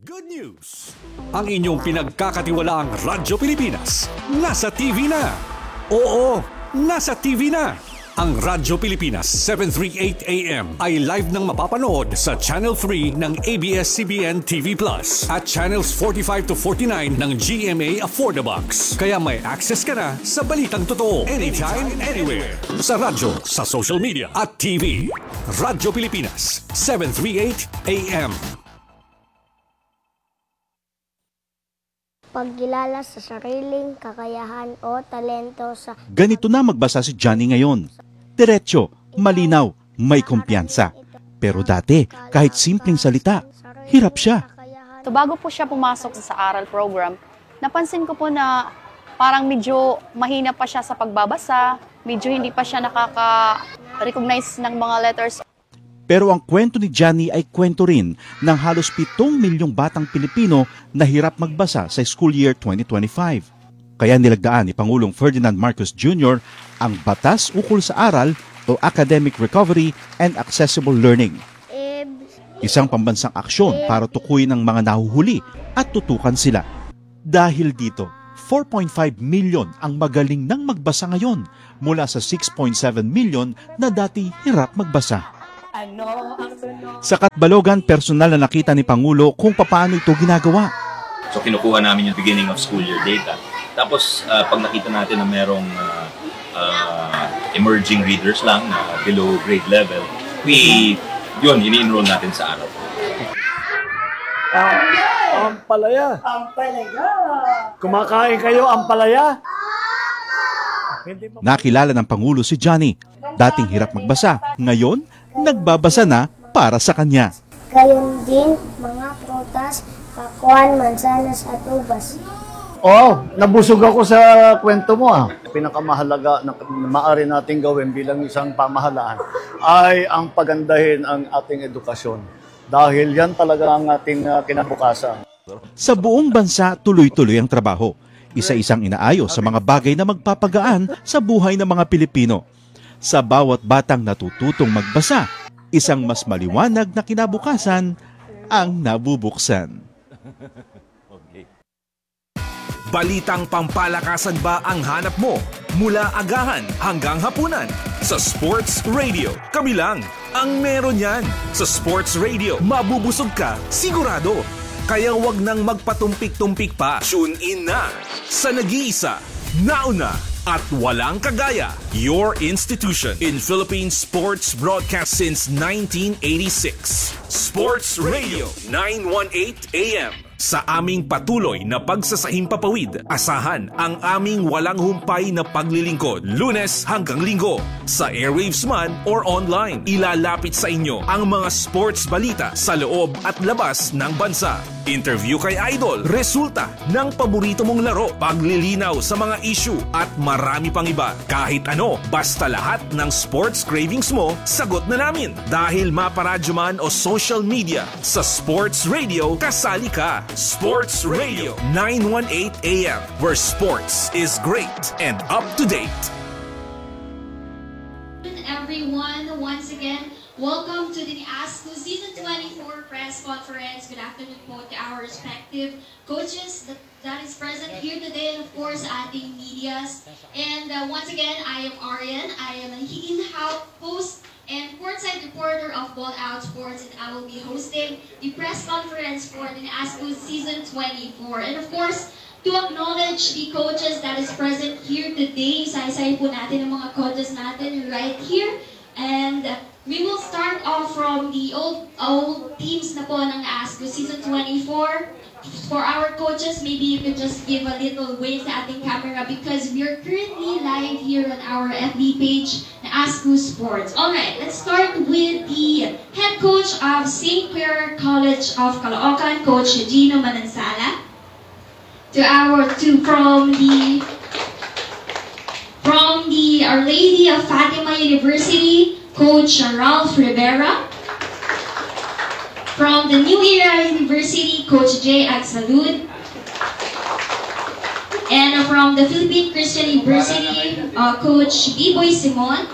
Good news! Ang inyong pinagkakatiwalaang Radyo Pilipinas, nasa TV na! Oo, nasa TV na! Ang Radyo Pilipinas 738 AM ay live nang mapapanood sa Channel 3 ng ABS-CBN TV Plus at Channels 45 to 49 ng GMA Affordabox. Kaya may access ka na sa balitang totoo anytime, anywhere. Sa radyo, sa social media at TV. Radyo Pilipinas 738 AM. Pagkilala sa sariling kakayahan o talento sa... Ganito na magbasa si Johnny ngayon. Diretso, malinaw, may kumpiyansa. Pero dati, kahit simpleng salita, hirap siya. So bago po siya pumasok sa aral program, napansin ko po na parang medyo mahina pa siya sa pagbabasa, medyo hindi pa siya nakaka-recognize ng mga letters. Pero ang kwento ni Johnny ay kwento rin ng halos 7 milyong batang Pilipino na hirap magbasa sa school year 2025. Kaya nilagdaan ni Pangulong Ferdinand Marcos Jr. ang Batas Ukol sa Aral o Academic Recovery and Accessible Learning. Isang pambansang aksyon para tukuyin ang mga nahuhuli at tutukan sila. Dahil dito, 4.5 million ang magaling nang magbasa ngayon mula sa 6.7 million na dati hirap magbasa. Sa Katbalogan, personal na nakita ni Pangulo kung paano ito ginagawa. So kinukuha namin yung beginning of school year data. Tapos pag nakita natin na merong emerging readers lang na below grade level, ini-enroll natin sa araw. Ampalaya. Kumakain kayo ampalaya? Nakilala ng Pangulo si Johnny. Dating hirap magbasa, ngayon nagbabasa na para sa kanya. Gayon din mga prutas, pakuan, mansanas at ubas. Oo, nabusog ako sa kwento mo. Pinakamahalaga na maaari nating gawin bilang isang pamahalaan ay ang pagandahin ang ating edukasyon. Dahil yan talaga ang ating kinabukasan. Sa buong bansa, tuloy-tuloy ang trabaho. Isa-isang inaayos sa mga bagay na magpapagaan sa buhay ng mga Pilipino. Sa bawat batang natututong magbasa, isang mas maliwanag na kinabukasan ang nabubuksan. Balitang pampalakasan ba ang hanap mo? Mula agahan hanggang hapunan. Sa Sports Radio, kami lang ang meron yan. Sa Sports Radio, mabubusog ka, sigurado. Kaya wag nang magpatumpik-tumpik pa. Tune in na sa nag-iisa, nauna, at walang kagaya, your institution in Philippine sports broadcast since 1986. Sports Radio 918 AM. Sa aming patuloy na pagsasahing papawid, asahan ang aming walang humpay na paglilingkod. Lunes hanggang Linggo. Sa airwaves man or online, ilalapit sa inyo ang mga sports balita sa loob at labas ng bansa. Interview kay Idol, resulta ng paborito mong laro, paglilinaw sa mga issue at marami pang iba. Kahit ano, basta lahat ng sports cravings mo, sagot na namin. Dahil maparadyo man o social media, sa Sports Radio, kasali ka. Sports Radio 918 AM, where sports is great and up to date. Everyone, once again, welcome to the ASCO Season 24 press conference. Good afternoon po to our respective coaches that is present here today, and of course, ating medias. And once again, I am Arian. I am an in-house host and courtside reporter of Ball Out Sports, and I will be hosting the press conference for the ASCO Season 24. And of course, to acknowledge the coaches that is present here today, isa-isahin po natin ang mga coaches natin right here. And we will start off from the old teams na po ng ASCO Season 24. For our coaches, maybe you could just give a little wave sa ating camera because we are currently live here on our FB page na ASCO Sports. Alright, let's start with the head coach of St. Clair College of Caloocan, Coach Gino Manansala. From the Our Lady of Fatima University, Coach Ralph Rivera. From the New Era University, Coach J. Agsalud. And from the Philippine Christian University, Coach B-Boy Simon.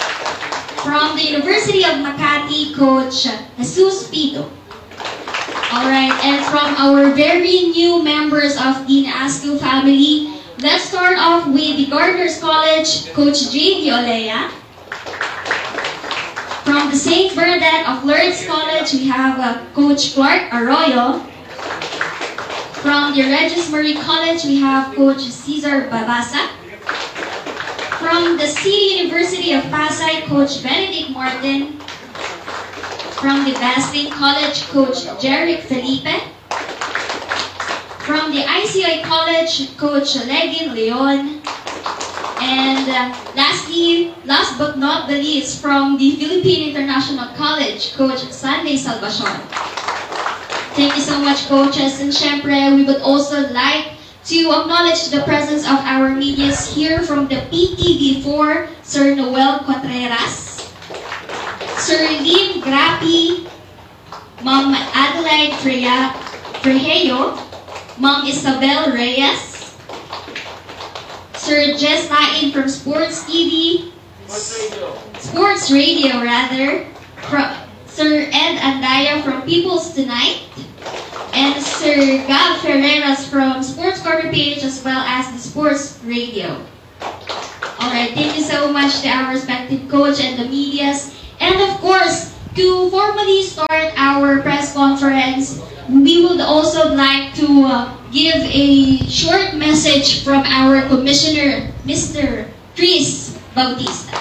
From the University of Makati, Coach Jesus Pito. Alright, and from our very new members of the NASCO family, let's start off with the Gardner's College, Coach J.V. Olea. From the St. Bernadette of Lourdes College, we have Coach Clark Arroyo. From the Regis Marie College, we have Coach Cesar Babasa. From the City University of Pasay, Coach Benedict Martin. From the Bastin College, Coach Jeric Felipe. From the ICI College, Coach Legin Leon. And lastly, last but not the least, from the Philippine International College, Coach Sunday Salvacion. Thank you so much, coaches. And syempre, we would also like to acknowledge the presence of our medias here from the PTV4, Sir Noel Contreras, Sir Lynn Grapi, Ma'am Adelaide Frejeyo, Ma'am Isabel Reyes, Sir Jess Nain from Sports TV, Sports Radio rather, from Sir Ed Andaya from People's Tonight, and Sir Gab Ferreras from Sports Corner PH as well as the Sports Radio. Alright, thank you so much to our respective coach and the medias. And of course, to formally start our press conference, we would also like to give a short message from our Commissioner, Mr. Chris Bautista.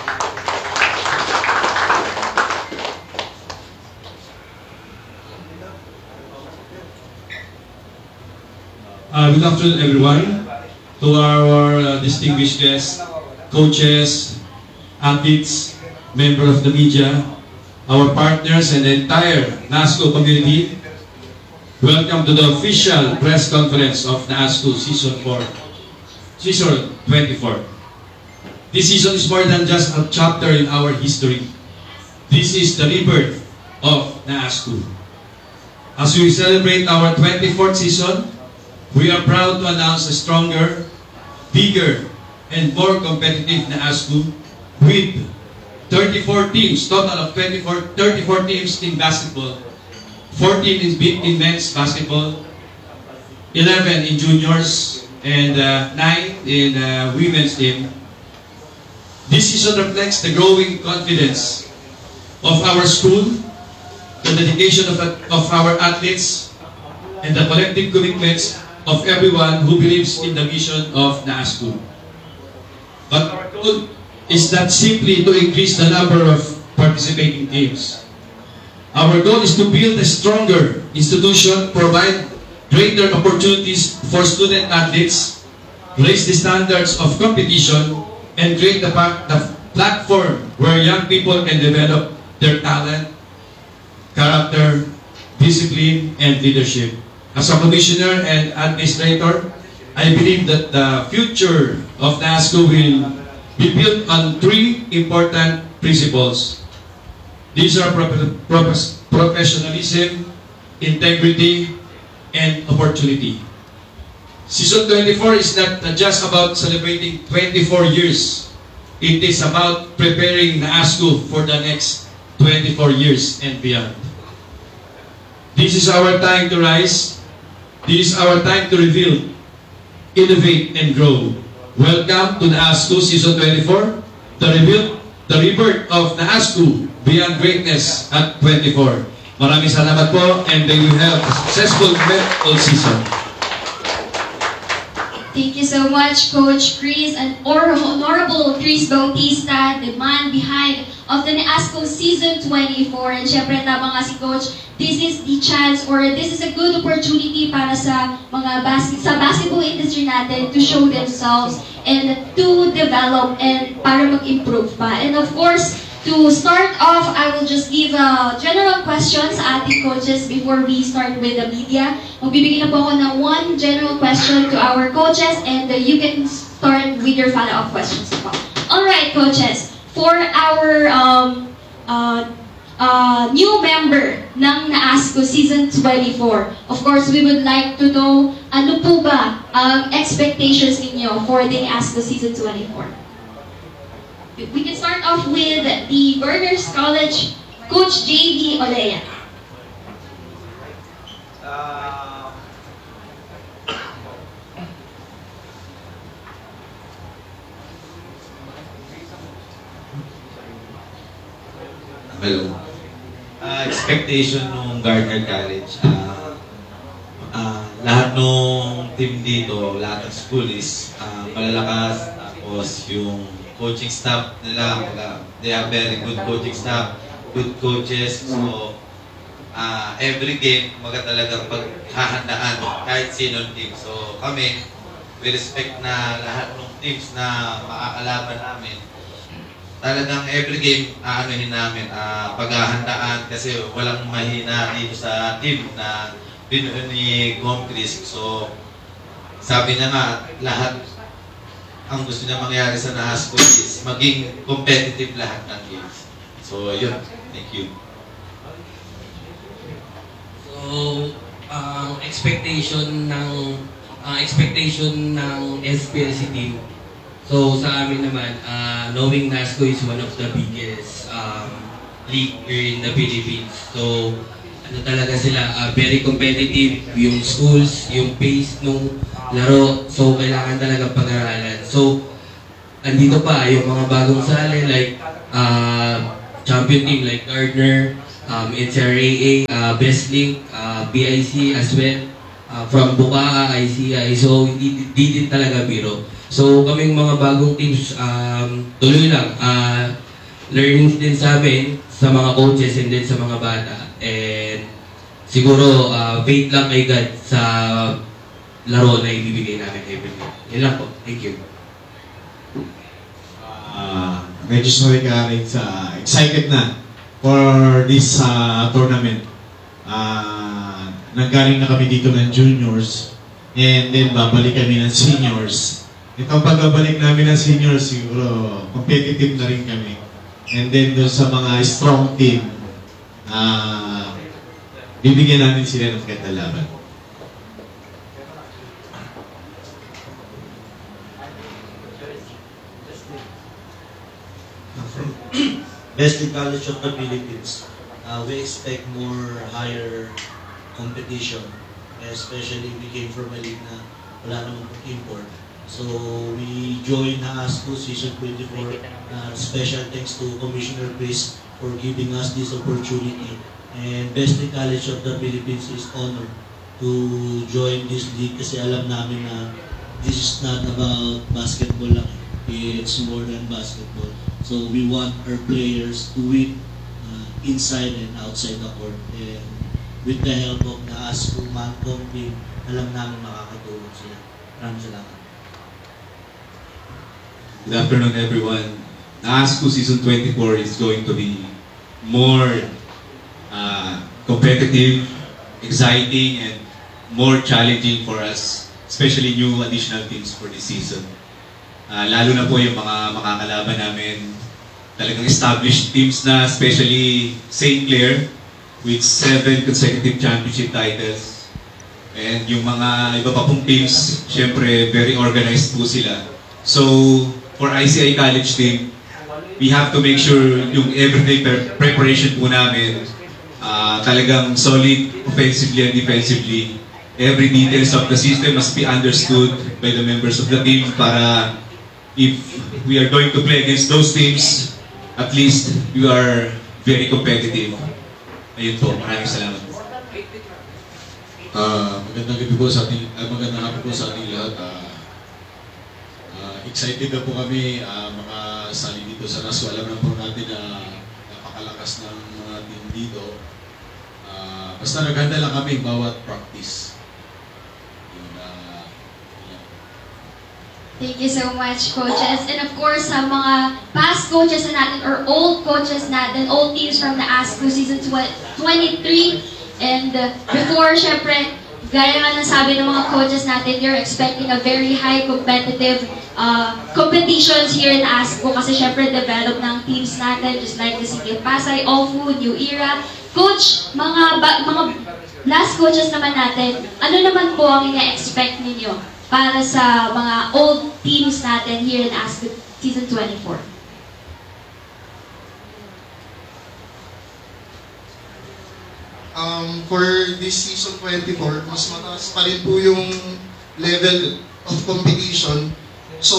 Good afternoon, everyone. To our distinguished guests, coaches, athletes, members of the media, our partners, and the entire NASCO community, welcome to the official press conference of NASCO Season 24. This season is more than just a chapter in our history. This is the rebirth of NASCO. As we celebrate our 24th season, we are proud to announce a stronger, bigger, and more competitive NASCO with 34 teams, total of 34 teams in basketball, 14 in men's basketball, 11 in juniors, and 9 in women's team. This season reflects the growing confidence of our school, the dedication of our athletes, and the collective commitments of everyone who believes in the mission of NASCO. But our goal is not simply to increase the number of participating teams. Our goal is to build a stronger institution, provide greater opportunities for student athletes, raise the standards of competition, and create the platform where young people can develop their talent, character, discipline, and leadership. As a commissioner and administrator, I believe that the future of NASCO will be built on 3 important principles. These are professionalism, integrity, and opportunity. Season 24 is not just about celebrating 24 years. It is about preparing NASCO for the next 24 years and beyond. This is our time to rise. This is our time to reveal, innovate, and grow. Welcome to NASCO Season 24, the rebirth of NASCO Beyond Greatness at 24. Maraming salamat po, and they will have a successful all season. Thank you so much, Coach Chris and Honorable Chris Bautista, the man behind of the NASCO Season 24. And syempre, tama nga si Coach, this is the chance or this is a good opportunity para sa mga basketball industry natin to show themselves and to develop and para mag-improve pa. And of course, to start off, I will just give general questions sa ating coaches before we start with the media. Magbibigay na po ako ng one general question to our coaches and you can start with your follow-up questions po. Alright, coaches. For our new member ng NASCO Season 24, of course, we would like to know ano po ba ang expectations ninyo for the NASCO Season 24? We can start off with the Berners College, Coach J.V. Olea. Hello. Expectation ng Gardner College. Lahat ng team dito, lahat ng school is malalakas. Tapos yung coaching staff nila, they have very good coaching staff, good coaches. So, every game, talagang paghahandaan kahit sinong team. So, kami, we respect na lahat ng teams na makakalaban namin. Talagang every game, aanuhin namin, paghahandaan kasi walang mahina dito sa team na binuo ni Gomcris. So, sabi niya nga, lahat ang gusto niya mangyari sa Nahas School is maging competitive lahat ng games. So, yun. Thank you. So, expectation ng SPLC team. So sa amin naman, knowing NASCO is one of the biggest league here in the Philippines. So ano talaga sila, very competitive yung schools, yung pace nung laro. So kailangan talaga pag-aralan. So andito pa yung mga bagong sali like champion team like Gardner, NCRAA, Bestlink, BIC as well, from Bukaa, ICI. So hindi din talaga biro. So kaming mga bagong teams, tuloy lang, learnings din sa amin, sa mga coaches and then sa mga bata. And siguro, faith lang kay God sa laro na ibibigay namin every day. Yan lang po. Thank you. Medyo sorry ka rin sa excited na for this tournament. Nanggaling na kami dito ng juniors and then babalik kami ng seniors. Itong pagbabalik namin ng seniors, siguro competitive na rin kami. And then doon sa mga strong team, bibigyan namin sila ng ganda laban. Bestlink College of the Philippines, we expect more higher competition. Especially we came from a league na wala namang import. So we joined ASCO Season 24. Special thanks to Commissioner Chris for giving us this opportunity. And Bestlink College of the Philippines is honored to join this league kasi alam namin na this is not about basketball lang. It's more than basketball. So we want our players to win inside and outside the court. And with the help of the ASCO Mancom team, alam namin makakatulong sila. Maraming salamat. Good afternoon, everyone. NASCO Season 24 is going to be more competitive, exciting, and more challenging for us, especially new additional teams for this season. Lalo na po yung mga makakalaban namin, talagang established teams na, especially St. Clair with 7 consecutive championship titles. And yung mga iba pa pong teams, syempre very organized po sila. So, for ICI College team, we have to make sure yung everyday preparation po namin talagang solid offensively and defensively. Every details of the system must be understood by the members of the team para if we are going to play against those teams, at least we are very competitive. Ayun po, maraming salamat. Magandang gabi po sa ating, magandang hapon po sa ating lahat. Excited na po kami, mga sali dito sa NASCO. Alam na po natin na napakalakas ng mga team dito. Basta naghanda lang kami bawat practice. Thank you so much, coaches. And of course, sa mga past coaches na natin or old coaches natin, old teams from the ASCO Season 23. And before, syempre, gaya nga ng sabi ng mga coaches natin, they're expecting a very high competitive competitions here in ASCO kasi syempre develop ng teams natin just like the City of Pasay, OFU, New Era. Coach, mga last coaches naman natin, ano naman po ang ina-expect ninyo para sa mga old teams natin here in ASCO Season 24? for this season 24, mas mataas pa rin po yung level of competition. So,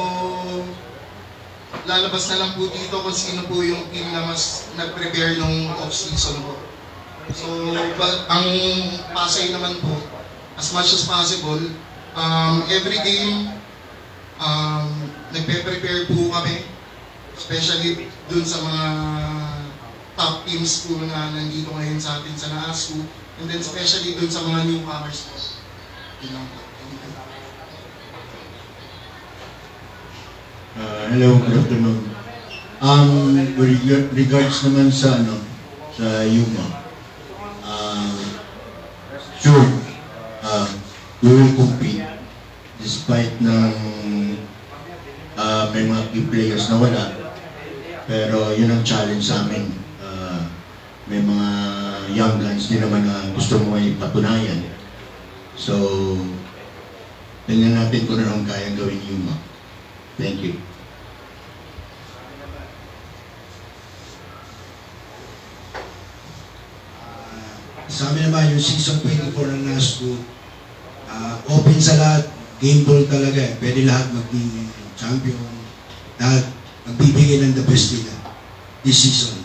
lalabas na lang po dito kung sino po yung team na mas nag-prepare nung off-season po. So, ang Pasay naman po, as much as possible, every game, nagpe-prepare po kami, especially dun sa mga top teams po na nandito ngayon sa atin sa NASCU, and then especially dun sa mga newcomers po. Yun lang po. Hello, good afternoon. Regards naman sa sa Yuma. Sure, we will compete despite ng may mga key players na wala. Pero yun ang challenge sa amin. May mga young guns din naman na gusto mo ay patunayan. So, tingnan natin kung ano ang kayang gawin Yuma. Thank you. Sa amin naman yung season 24 ng NASCU, open sa lahat, game ball talaga eh. Pwede lahat maging champion, lahat magbibigay ng the best nila this season.